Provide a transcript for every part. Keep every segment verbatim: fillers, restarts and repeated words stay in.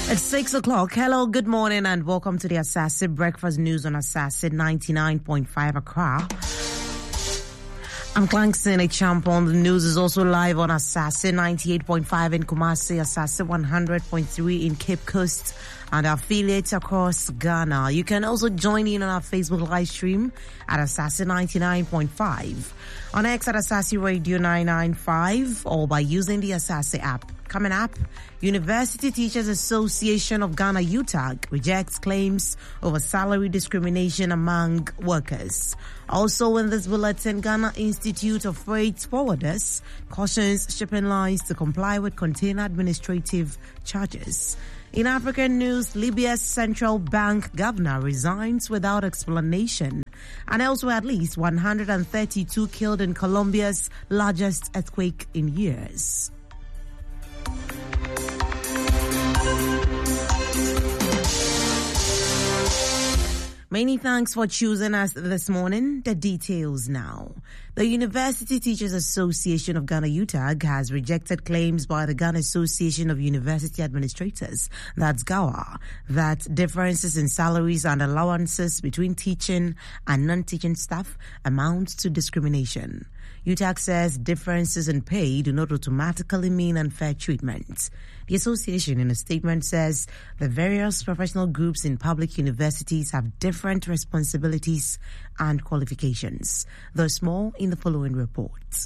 It's six o'clock. Hello, good morning, and welcome to the Asase Breakfast News on Asase ninety-nine point five Accra. I'm Clankson, a champion. The news is also live on Asase ninety-eight point five in Kumasi, Asase one hundred point three in Cape Coast, and affiliates across Ghana. You can also join in on our Facebook live stream at Asase ninety-nine point five, on X at Asase Radio nine ninety-five, or by using the Asase app. Coming up, University Teachers Association of Ghana U T A G rejects claims over salary discrimination among workers. Also in this bulletin, Ghana Institute of Freight Forwarders cautions shipping lines to comply with container administrative charges. In African news, Libya's central bank governor resigns without explanation. And elsewhere, at least one hundred thirty-two killed in Colombia's largest earthquake in years. Many thanks for choosing us this morning. The details now. The University Teachers Association of Ghana U T A G has rejected claims by the Ghana Association of University Administrators, that's GAWA, that differences in salaries and allowances between teaching and non-teaching staff amount to discrimination. U T A G says differences in pay do not automatically mean unfair treatment. The association in a statement says the various professional groups in public universities have different responsibilities and qualifications. There's more in the following report.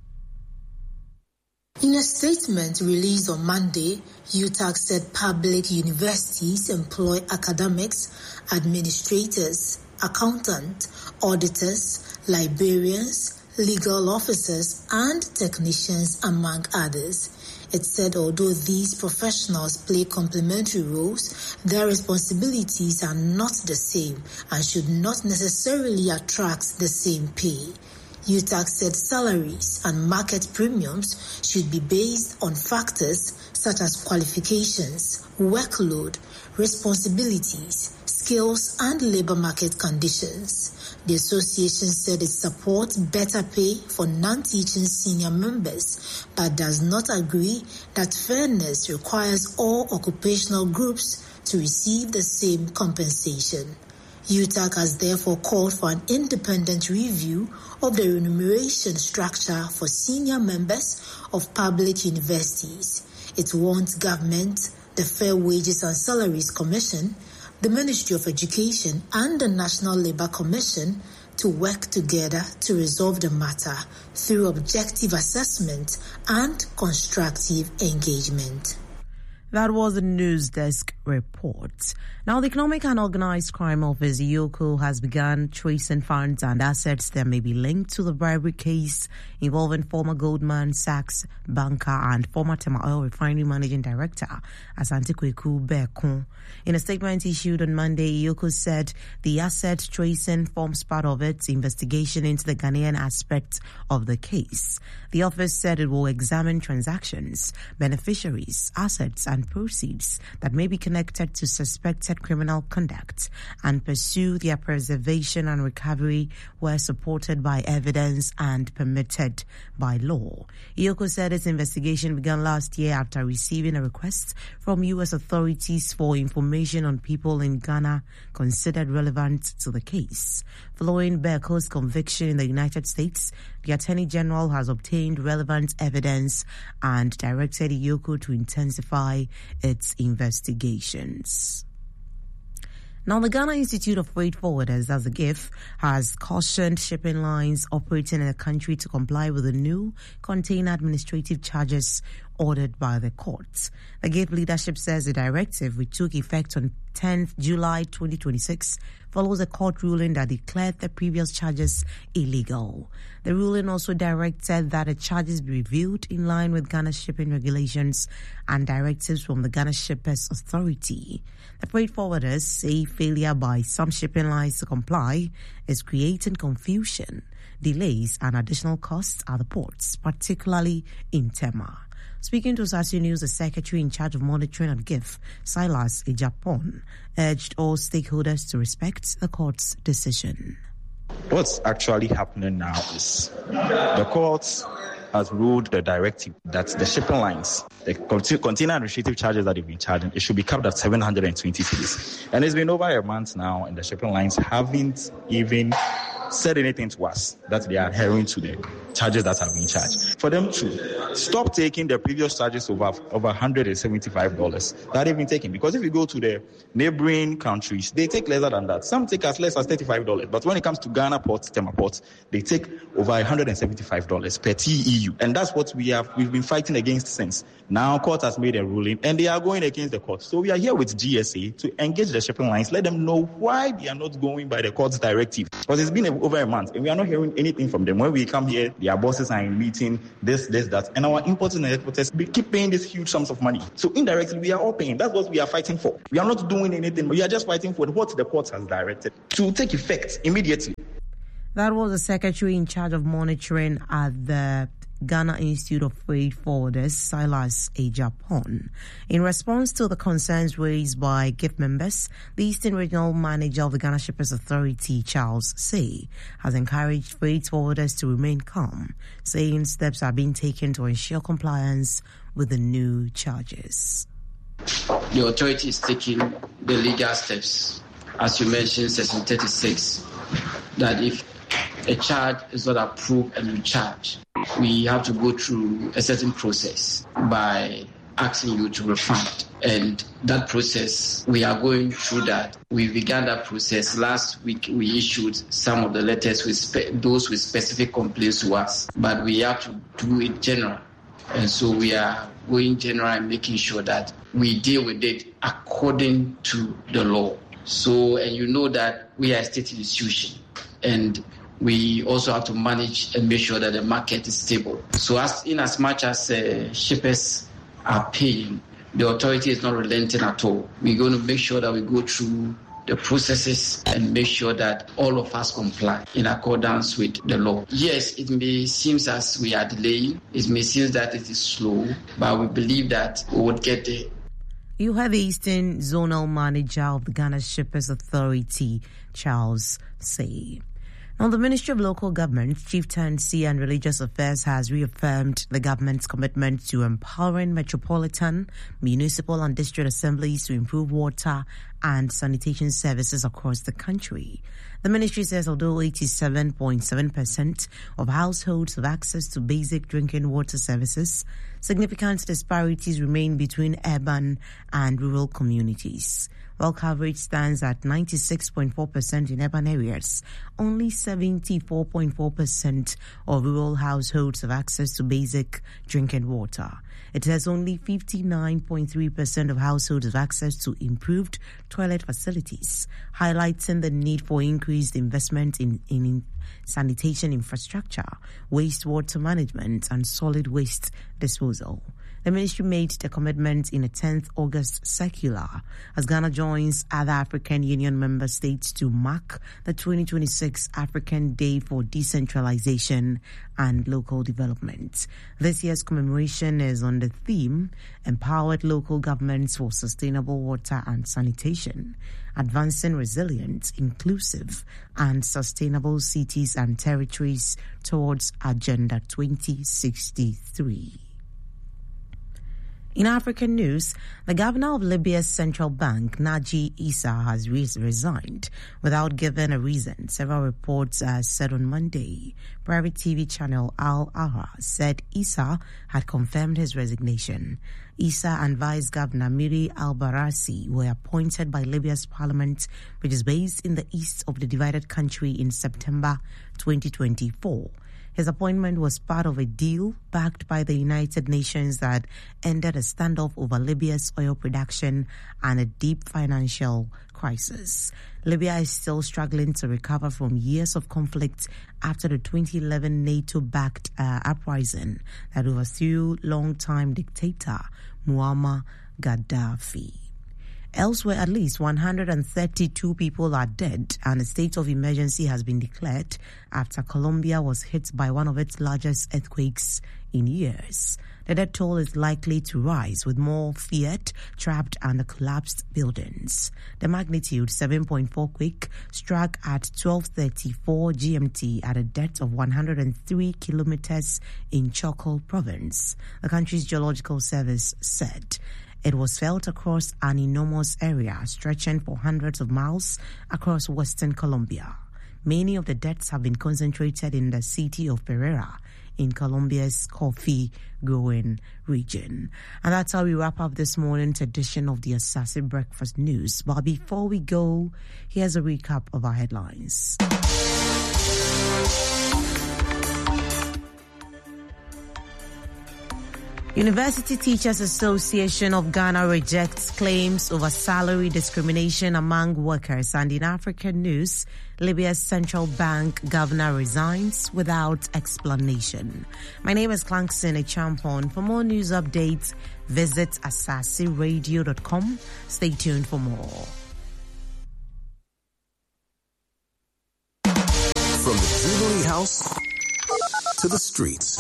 In a statement released on Monday, U T A G said public universities employ academics, administrators, accountants, auditors, librarians, legal officers, and technicians, among others. It said although these professionals play complementary roles, their responsibilities are not the same and should not necessarily attract the same pay. U T A G said salaries and market premiums should be based on factors such as qualifications, workload, responsibilities, skills, and labor market conditions. The association said it supports better pay for non-teaching senior members, but does not agree that fairness requires all occupational groups to receive the same compensation. U T A G has therefore called for an independent review of the remuneration structure for senior members of public universities. It wants government, the Fair Wages and Salaries Commission, the Ministry of Education, and the National Labour Commission to work together to resolve the matter through objective assessment and constructive engagement. That was the News Desk report. Now, the Economic and Organized Crime Office, E O C O, has begun tracing funds and assets that may be linked to the bribery case involving former Goldman Sachs banker and former Tema Oil Refinery Managing Director, Asante Kweku Bekun. In a statement issued on Monday, E O C O said the asset tracing forms part of its investigation into the Ghanaian aspect of the case. The office said it will examine transactions, beneficiaries, assets, and proceeds that may be connected to suspected criminal conduct and pursue their preservation and recovery where supported by evidence and permitted by law. E O C O said its investigation began last year after receiving a request from U S authorities for information on people in Ghana considered relevant to the case. Following Bekun's conviction in the United States, the Attorney General has obtained relevant evidence and directed E O C O to intensify its investigations. Now, the Ghana Institute of Freight Forwarders, as a G I F, has cautioned shipping lines operating in the country to comply with the new container administrative charges ordered by the courts. The G I F leadership says the directive, which took effect on tenth July twenty twenty-six, follows a court ruling that declared the previous charges illegal. The ruling also directed that the charges be reviewed in line with Ghana shipping regulations and directives from the Ghana Shippers Authority. The freight forwarders say failure by some shipping lines to comply is creating confusion, delays, and additional costs at the ports, particularly in Tema. Speaking to Asase News, the secretary in charge of monitoring at G I F, Silas Ejapon, urged all stakeholders to respect the court's decision. What's actually happening now is the courts has ruled the directive that the shipping lines, the container administrative charges that they've been charging, it should be capped at seven hundred twenty cedis. And it's been over a month now, and the shipping lines haven't even said anything to us that they are adhering to the charges that have been charged. For them to stop taking the previous charges over over one hundred seventy-five dollars that they've been taking. Because if you go to the neighboring countries, they take lesser than that. Some take as less as thirty-five dollars. But when it comes to Ghana Port, Tema Port, they take over one hundred seventy-five dollars per T E U. And that's what we have we've been fighting against since. Now court has made a ruling and they are going against the court. So we are here with G S A to engage the shipping lines, let them know why they are not going by the court's directive. Because it's been a, over a month and we are not hearing anything from them. When we come here, their bosses are in meeting, this, this, that. And our importers and exporters keep paying these huge sums of money. So indirectly, we are all paying. That's what we are fighting for. We are not doing anything. We are just fighting for what the court has directed to take effect immediately. That was the secretary in charge of monitoring at the Ghana Institute of Freight Forwarders, Silas Ejapon. In response to the concerns raised by G I F members, the Eastern Regional Manager of the Ghana Shippers Authority, Charles Say, has encouraged freight forwarders to remain calm, saying steps are being taken to ensure compliance with the new charges. The authority is taking the legal steps, as you mentioned, Section thirty-six, that if a charge is not approved and you charge, we have to go through a certain process by asking you to refund. And that process, we are going through that. We began that process. Last week, we issued some of the letters with spe- those with specific complaints to us. But we have to do it general. And so we are going general and making sure that we deal with it according to the law. So, and you know that we are a state institution. And we also have to manage and make sure that the market is stable. So as in as much as uh, shippers are paying, the authority is not relenting at all. We're going to make sure that we go through the processes and make sure that all of us comply in accordance with the law. Yes, it may seem as we are delaying. It may seem that it is slow, but we believe that we would get there. You have the Eastern Zonal Manager of the Ghana Shippers Authority, Charles Say. Now, the Ministry of Local Government, Chieftaincy and Religious Affairs has reaffirmed the government's commitment to empowering metropolitan, municipal and district assemblies to improve water and sanitation services across the country. The ministry says although eighty-seven point seven percent of households have access to basic drinking water services, significant disparities remain between urban and rural communities. While coverage stands at ninety-six point four percent in urban areas, only seventy-four point four percent of rural households have access to basic drinking water. It says only fifty-nine point three percent of households have access to improved toilet facilities, highlighting the need for increased investment in, in sanitation infrastructure, wastewater management, and solid waste disposal. The ministry made the commitment in a tenth August circular as Ghana joins other African Union member states to mark the twenty twenty-six African Day for Decentralization and Local Development. This year's commemoration is on the theme Empowered Local Governments for Sustainable Water and Sanitation, Advancing Resilient, Inclusive and Sustainable Cities and Territories towards Agenda twenty sixty-three. In African news, the governor of Libya's central bank, Naji Issa, has resigned without giving a reason. Several reports uh, said on Monday. Private T V channel Al Ahra said Issa had confirmed his resignation. Issa and Vice Governor Miri Al-Barasi were appointed by Libya's parliament, which is based in the east of the divided country, in September twenty twenty-four. His appointment was part of a deal backed by the United Nations that ended a standoff over Libya's oil production and a deep financial crisis. Libya is still struggling to recover from years of conflict after the twenty eleven NATO-backed uh, uprising that overthrew long-time dictator Muammar Gaddafi. Elsewhere, at least one hundred thirty-two people are dead and a state of emergency has been declared after Colombia was hit by one of its largest earthquakes in years. The death toll is likely to rise with more feared trapped under collapsed buildings. The magnitude seven point four quake struck at twelve thirty-four G M T at a depth of one hundred three kilometers in Chocó province. The country's geological service said it was felt across an enormous area stretching for hundreds of miles across western Colombia. Many of the deaths have been concentrated in the city of Pereira, in Colombia's coffee-growing region. And that's how we wrap up this morning's edition of the Asase Breakfast News. But before we go, here's a recap of our headlines. University Teachers Association of Ghana rejects claims over salary discrimination among workers. And in African news, Libya's central bank governor resigns without explanation. My name is Clankson Echampon. For more news updates, visit asase radio dot com. Stay tuned for more. From the Jubilee House to the streets,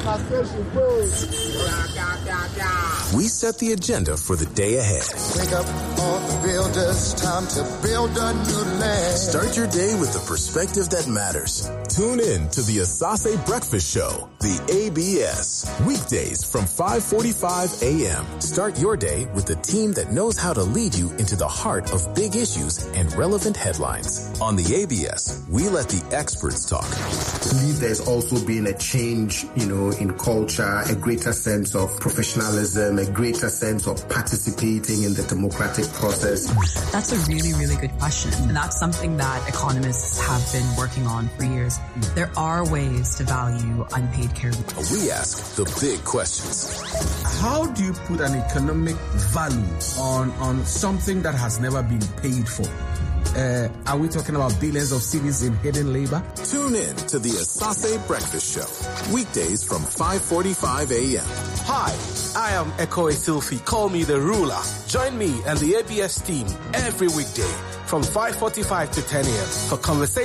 we set the agenda for the day ahead. Wake up all the builders, time to build a new land. Start your day with the perspective that matters. Tune in to the Asase Breakfast Show, the A B S, weekdays from five forty-five a.m. Start your day with the team that knows how to lead you into the heart of big issues and relevant headlines. On the A B S, we let the experts talk. I believe there's also been a change, you know, in culture, a greater sense of professionalism, a greater sense of participating in the democratic process. That's a really, really good question. And that's something that economists have been working on for years. There are ways to value unpaid care. We ask the big questions. How do you put an economic value on, on something that has never been paid for? Uh, are we talking about billions of cedis in hidden labor? Tune in to the Asase Breakfast Show, weekdays from five forty-five a.m. Hi, I am Eko Esilfi. Call me the ruler. Join me and the A B S team every weekday from five forty-five to ten a.m. for conversation